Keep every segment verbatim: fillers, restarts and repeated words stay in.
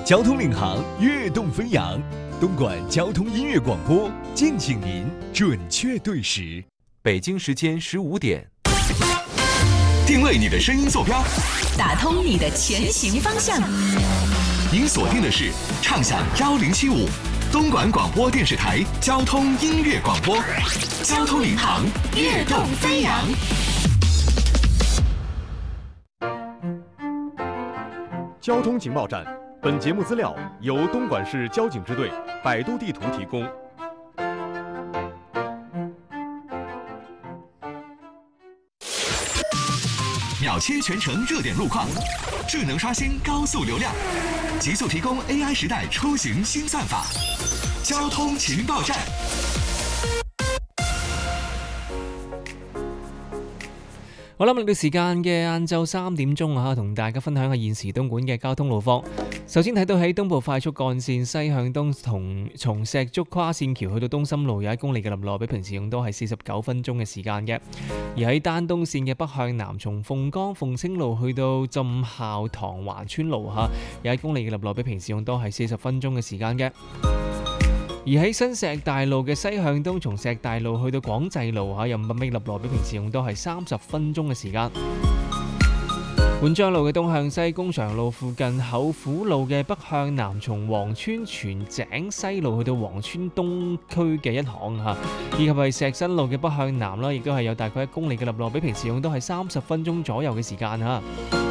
交通领航，跃动飞扬。东莞交通音乐广播，敬请您准确对时。 北京时间十五点， 定位你的声音坐标， 打通你的前行方向。 您锁定的是畅享幺零七五，东莞广播电视台交通音乐广播，交通领航，跃动飞扬。 交通情报站，本节目资料由东莞市交警支队百度地图提供。 秒切全程热点路况，智能刷新高速流量，极速提供 A I 时代出行新算法。交通情报站。 好啦，嚟到時間嘅晏晝三點鐘啊，同大家分享下現時東莞嘅交通路況。首先睇到喺東部快速幹線西向東同從石竹跨線橋去到東深路有一公里嘅立落，比平時用多係四十九分鐘嘅時間嘅。而喺丹東線嘅北向南，從鳳崗鳳青路去到浸孝塘環村路嚇有一公里嘅立落，比平時用多係四十分鐘嘅時間嘅。而喺新石大路嘅西向東，從石大路去到廣濟路嚇，有五百米立落，比平時用多係三十分鐘嘅時間。本將路嘅東向西，工場路附近厚虎路嘅北向南，從黃村全井西路去到黃村東區嘅一行嚇，以及係石新路嘅北向南啦，亦都係有大概一公里嘅立落，比平時用都係三十分鐘左右嘅時間嚇。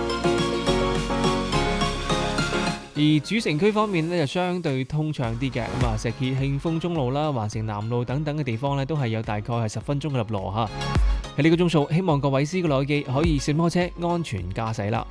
而主城區方面咧就相對通暢啲嘅，咁啊石硤慶豐中路啦、環城南路等等嘅地方咧，都係有大概係十分鐘嘅立落嚇。喺呢個鐘數，希望各位司機老友記可以小摩車安全駕駛啦。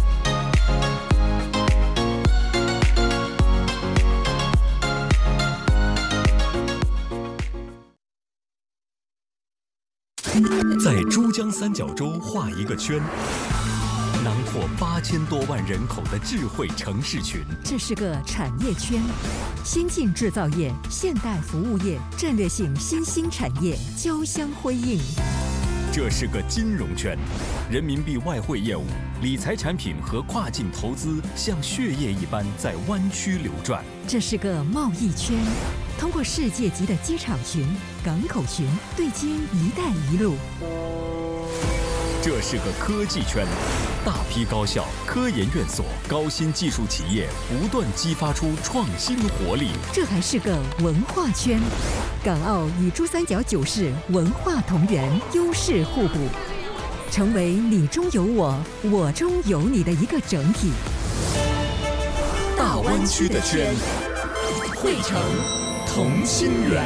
在珠江三角洲画一个圈，囊括八千多万人口的智慧城市群。 这是个产业圈，先进制造业、现代服务业、战略性新兴产业交相辉映。 这是个金融圈，人民币外汇业务、理财产品和跨境投资像血液一般在湾区流转。 这是个贸易圈，通过世界级的机场群、港口群对接“一带一路”。 这是个科技圈，大批高校、科研院所、高新技术企业不断激发出创新活力。 这还是个文化圈，港澳与珠三角九市文化同源，优势互补，成为你中有我，我中有你的一个整体。 大湾区的圈，汇成同心圆。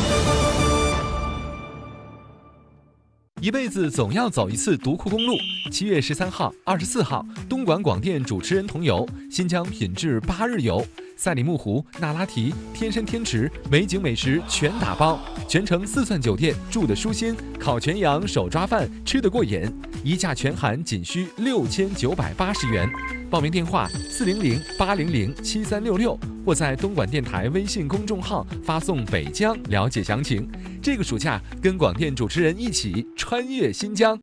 一辈子总要走一次独库公路。七月十三号、二十四号，东莞广电主持人同游新疆品质八日游，赛里木湖、那拉提、天山天池，美景美食全打包，全程四钻酒店，住得舒心，烤全羊、手抓饭吃得过瘾，一价全含仅需六千九百八十元。报名电话四零零八零零七三六六，或在东莞电台微信公众号发送北疆了解详情。这个暑假跟广电主持人一起穿越新疆。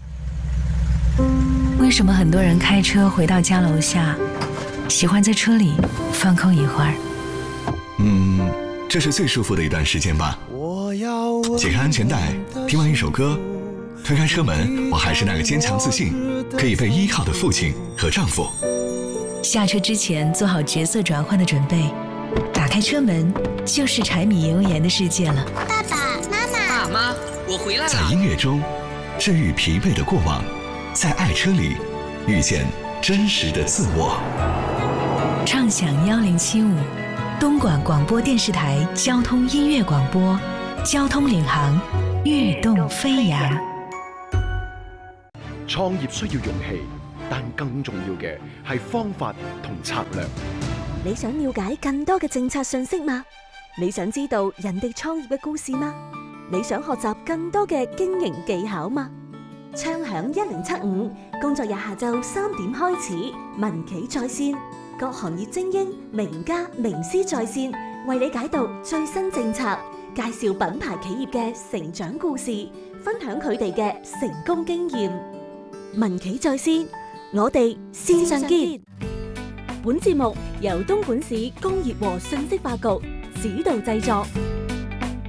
为什么很多人开车回到家楼下，喜欢在车里放空一会儿？ 嗯，这是最舒服的一段时间吧。解开安全带，听完一首歌，推开车门，我还是那个坚强自信、可以被依靠的父亲和丈夫。 下车之前做好角色转换的准备，打开车门就是柴米油盐的世界了。 爸爸妈妈， 爸妈，我回来了。 在音乐中治愈疲惫的过往，在爱车里遇见真实的自我。 畅享幺零七五，东莞广播电视台交通音乐广播，交通領航，躍動飛揚。 創業需要勇氣，但更重要嘅係方法同策略。 你想了解更多嘅政策信息嗎？你想知道人哋創業嘅故事嗎？你想學習更多嘅經營技巧嗎？暢享一零七五，工作日下晝三點開始，民企在線，各行業精英、名家、名師在線，為你解讀最新政策，介紹品牌企業嘅成長故事，分享佢哋嘅成功經驗。民企在線，我哋線上見。 本節目由東莞市工業和信息化局指導製作。